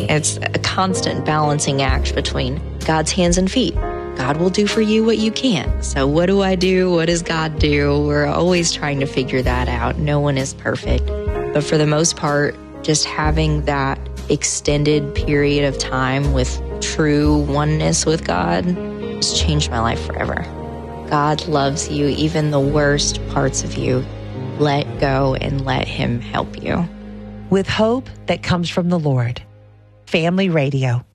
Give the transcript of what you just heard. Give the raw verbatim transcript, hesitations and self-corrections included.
It's a constant balancing act between God's hands and feet. God will do for you what you can't. So what do I do? What does God do? We're always trying to figure that out. No one is perfect. But for the most part, just having that extended period of time with true oneness with God has changed my life forever. God loves you, even the worst parts of you. Let go and let Him help you. With hope that comes from the Lord. Family Radio.